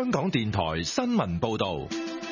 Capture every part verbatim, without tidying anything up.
香港電台新聞報道。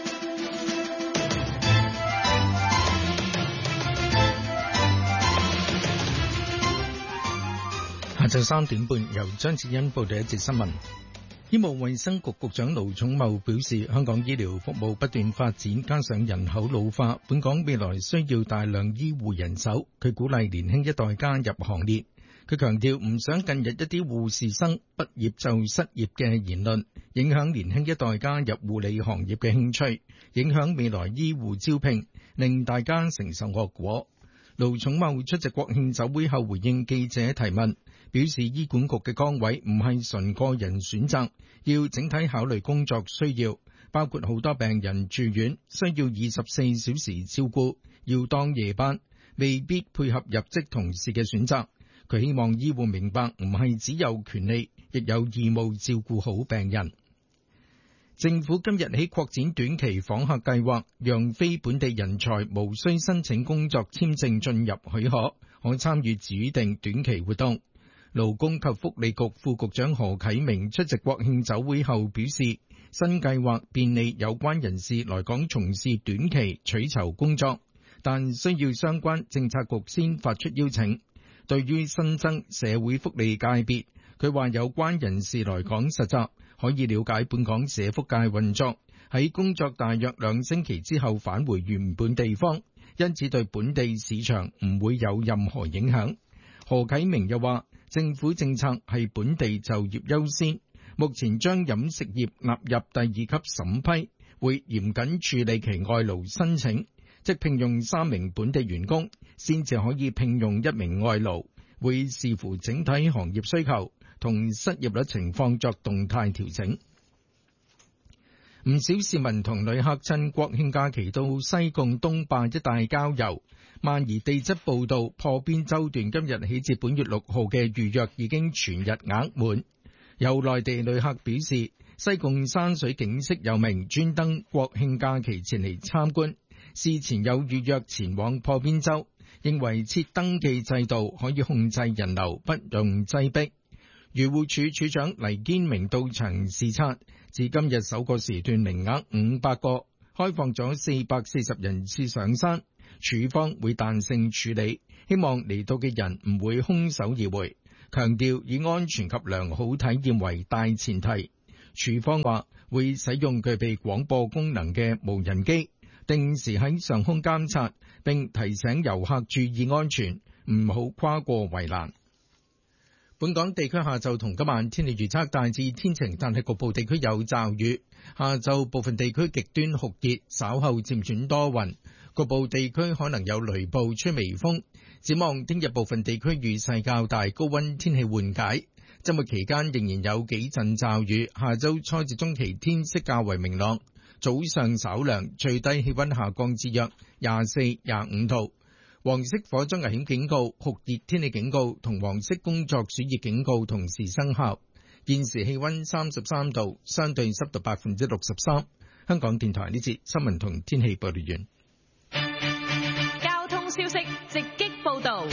下晝三點半，由張子欣報道一節新聞。醫務衛生局局長盧寵茂表示，香港醫療服務不斷發展，加上人口老化，本港未來需要大量醫護人手。佢鼓勵年輕一代加入行列。佢強調唔想近日一啲護士生畢業就失業嘅言論，影響年輕一代加入護理行業嘅興趣，影響未來醫護招聘，令大家承受惡果。盧寵茂出席國慶酒會後回應記者提問，表示醫管局嘅崗位唔係純個人選擇，要整體考慮工作需要，包括好多病人住院需要二十四小時照顧，要當夜班，未必配合入職同事嘅選擇。佢希望醫護明白，唔係只有權利，亦有義務照顧好病人。政府今日起擴展短期訪客計劃，讓非本地人才無需申請工作簽證進入許可，可參與指定短期活動。勞工及福利局副局長何啟明出席國慶酒會後表示，新計劃便利有關人士來港從事短期取酬工作，但需要相關政策局先發出邀請。對於新增社會福利界別，佢話有關人士來港實習，可以了解本港社福界運作，喺工作大約兩星期之後返回原本地方，因此對本地市場唔會有任何影響。何啟明又話，政府政策係本地就業優先，目前將飲食業納入第二級審批，會嚴謹處理其外勞申請，即聘用三名本地員工先至可以聘用一名外勞，會視乎整體行業需求同失業率情況作動態調整。唔少市民同旅客趁國慶假期到西貢東壩一帶郊遊。萬宜地質報道，破邊洲段今日起至本月六號嘅預約已經全日額滿。有內地旅客表示，西貢山水景色有名，專登國慶假期前嚟參觀，事前有預約前往破邊洲，認為設登記制度可以控制人流，不容擠迫。漁護署署長黎堅明到場視察，至今日首個時段名額五百個，開放咗四百四十人次上山。署方會彈性處理，希望嚟到嘅人唔會空手而回，強調以安全及良好體驗為大前提。署方話會使用具備廣播功能嘅無人機，定時喺上空監察，並提醒遊客注意安全，唔好跨過圍欄。本港地區下晝同今晚天氣預測大致天晴，但係局部地區有驟雨。下晝部分地區極端酷熱，稍後漸轉多雲。局部地區可能有雷暴，吹微風。展望聽日部分地區雨勢較大，高溫天氣緩解。周末期間仍然有幾陣驟雨。下周初至中期天色較為明朗，早上稍涼，最低氣溫下降至約廿四、廿五度。黃色火災危險警告、酷熱天氣警告同黃色工作暑熱警告同時生效。現時氣溫三十三度，相對濕度百分之六十三。香港電台呢節新聞同天氣報道完。 交通消息直擊報道。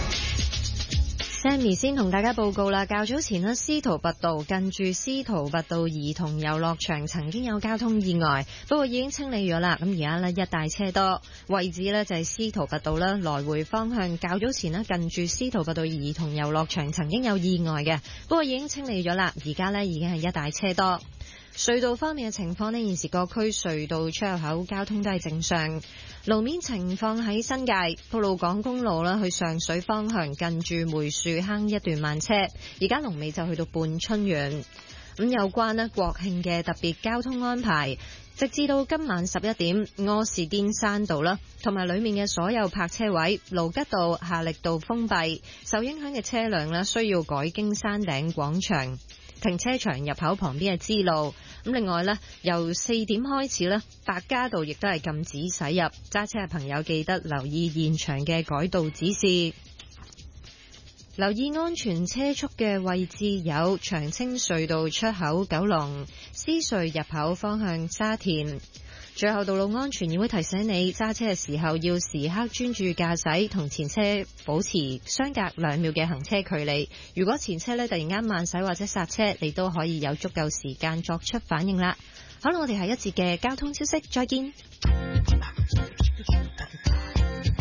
Sammy 先同大家報告啦，較早前呢，司徒拔道近住司徒拔道兒童遊樂場曾經有交通意外，不過已經清理咗啦。咁而家呢，一大車多，位置呢就係司徒拔道啦，來回方向較早前呢，近住司徒拔道兒童遊樂場曾經有意外嘅，不過已經清理咗啦。而家呢，已經係一大車多。隧道方面嘅情況呢，現時各區隧道出入口交通都係正常。路面情況喺新界吐露港公路啦，去上水方向近住梅樹坑一段慢車，而家龍尾就去到半春園。咁有關呢國慶嘅特別交通安排，直至到今晚十一點，柯士甸山道啦，同埋裏面嘅所有泊車位，盧吉道、夏力道封閉，受影響嘅車輛呢，需要改經山頂廣場停車場入口旁邊嘅支路。咁另外呢，由四點開始呢，白加道亦都係禁止駛入，揸車嘅朋友記得留意現場嘅改道指示。留意安全車速嘅位置有長青隧道出口九龍、獅隧入口方向沙田。 最後，道路安全議會提醒你揸車嘅時候要時刻專注駕駛，同前車保持相隔兩秒嘅行車距離。如果前車呢突然間慢駛或者剎車，你都可以有足夠時間作出反應啦。好啦，我哋下一節嘅交通消息再見。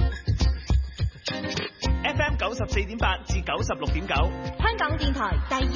F M 九十四點八至九十六點九， 香港電台第二